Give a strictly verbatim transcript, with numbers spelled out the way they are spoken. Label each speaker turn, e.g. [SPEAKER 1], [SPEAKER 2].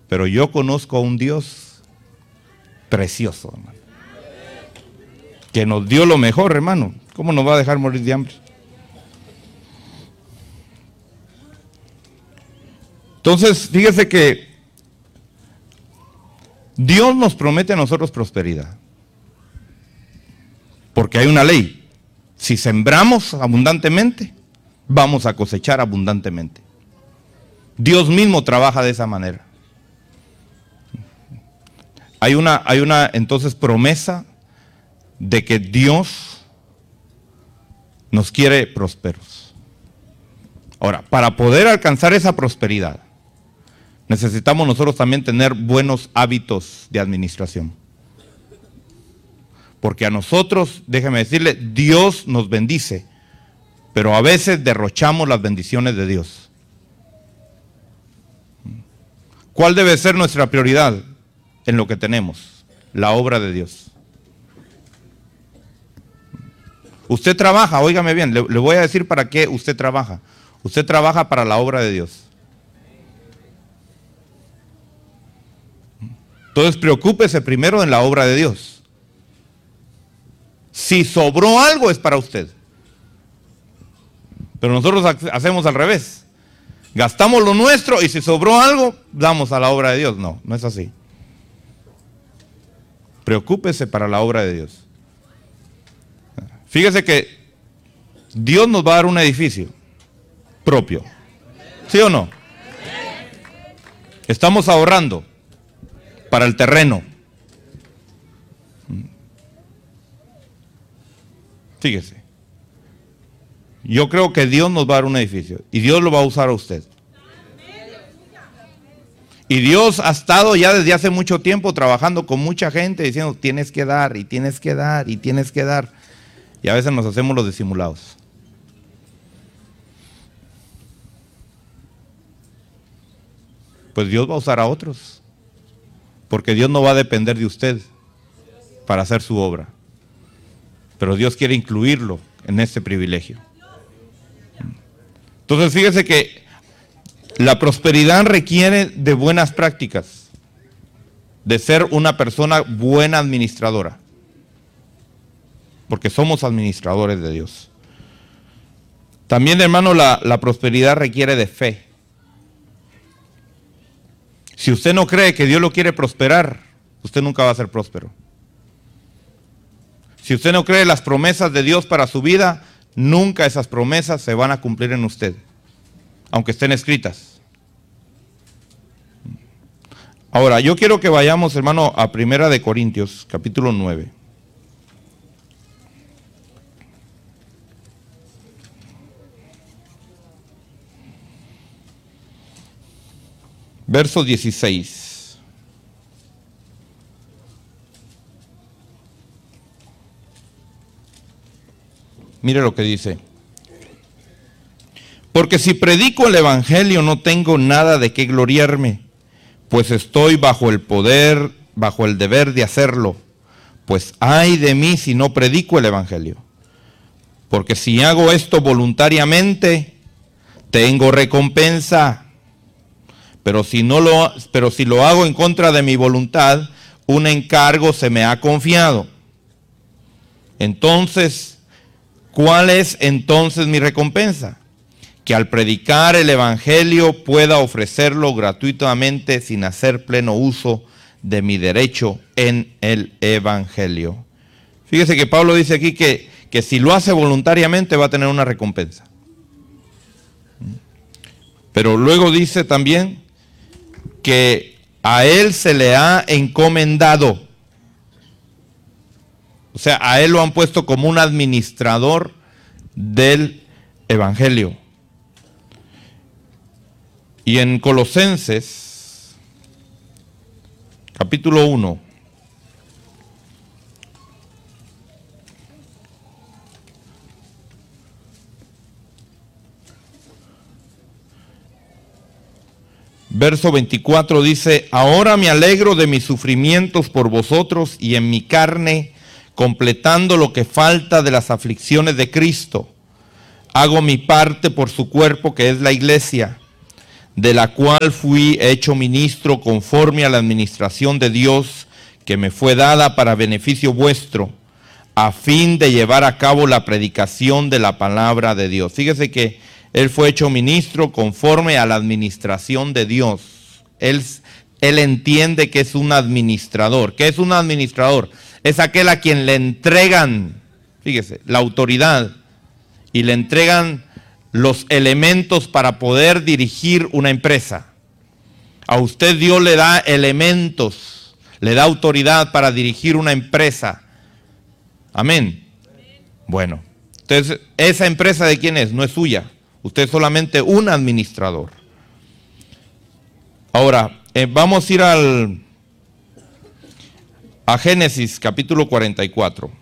[SPEAKER 1] Pero yo conozco a un Dios precioso, hermano, que nos dio lo mejor, hermano. ¿Cómo nos va a dejar morir de hambre? Entonces, fíjese que Dios nos promete a nosotros prosperidad, porque hay una ley. Si sembramos abundantemente, vamos a cosechar abundantemente. Dios mismo trabaja de esa manera. Hay una, hay una entonces promesa de que Dios nos quiere prósperos. Ahora, para poder alcanzar esa prosperidad, necesitamos nosotros también tener buenos hábitos de administración. Porque a nosotros, déjeme decirle, Dios nos bendice, pero a veces derrochamos las bendiciones de Dios. ¿Cuál debe ser nuestra prioridad en lo que tenemos? La obra de Dios. Usted trabaja, óigame bien, le, le voy a decir para qué usted trabaja. Usted trabaja para la obra de Dios. Entonces preocúpese primero en la obra de Dios. Si sobró algo es para usted. Pero nosotros hacemos al revés. Gastamos lo nuestro y si sobró algo, damos a la obra de Dios. No, no es así. Preocúpese para la obra de Dios. Fíjese que Dios nos va a dar un edificio propio. ¿Sí o no? Estamos ahorrando para el terreno. Fíjese. Yo creo que Dios nos va a dar un edificio y Dios lo va a usar a usted. Y Dios ha estado ya desde hace mucho tiempo trabajando con mucha gente diciendo tienes que dar y tienes que dar y tienes que dar. Y a veces nos hacemos los disimulados. Pues Dios va a usar a otros. Porque Dios no va a depender de usted para hacer su obra. Pero Dios quiere incluirlo en este privilegio. Entonces fíjese que la prosperidad requiere de buenas prácticas, de ser una persona buena administradora, porque somos administradores de Dios. También, hermano, la, la prosperidad requiere de fe. Si usted no cree que Dios lo quiere prosperar, usted nunca va a ser próspero. Si usted no cree las promesas de Dios para su vida, nunca esas promesas se van a cumplir en usted, aunque estén escritas. Ahora, yo quiero que vayamos, hermano, a Primera de Corintios, capítulo nueve. Verso dieciséis. Mire lo que dice. Porque si predico el evangelio no tengo nada de qué gloriarme, pues estoy bajo el poder, bajo el deber de hacerlo. Pues ay de mí si no predico el evangelio. Porque si hago esto voluntariamente, tengo recompensa. Pero si no lo, pero si lo hago en contra de mi voluntad, un encargo se me ha confiado. Entonces, ¿cuál es entonces mi recompensa? Que al predicar el evangelio pueda ofrecerlo gratuitamente sin hacer pleno uso de mi derecho en el evangelio. Fíjese que Pablo dice aquí que, que si lo hace voluntariamente va a tener una recompensa. Pero luego dice también que a él se le ha encomendado. O sea, a él lo han puesto como un administrador del evangelio. Y en Colosenses, capítulo uno, verso veinticuatro dice: ahora me alegro de mis sufrimientos por vosotros y en mi carne, completando lo que falta de las aflicciones de Cristo, hago mi parte por su cuerpo que es la iglesia, de la cual fui hecho ministro conforme a la administración de Dios que me fue dada para beneficio vuestro, a fin de llevar a cabo la predicación de la palabra de Dios. Fíjese que él fue hecho ministro conforme a la administración de Dios. Él, él entiende que es un administrador. ¿Qué es un administrador? Es aquel a quien le entregan, fíjese, la autoridad y le entregan los elementos para poder dirigir una empresa. A usted Dios le da elementos, le da autoridad para dirigir una empresa. Amén. Bueno, entonces, ¿esa empresa de quién es? No es suya. Usted es solamente un administrador. Ahora, eh, vamos a ir al, a Génesis capítulo cuarenta y cuatro.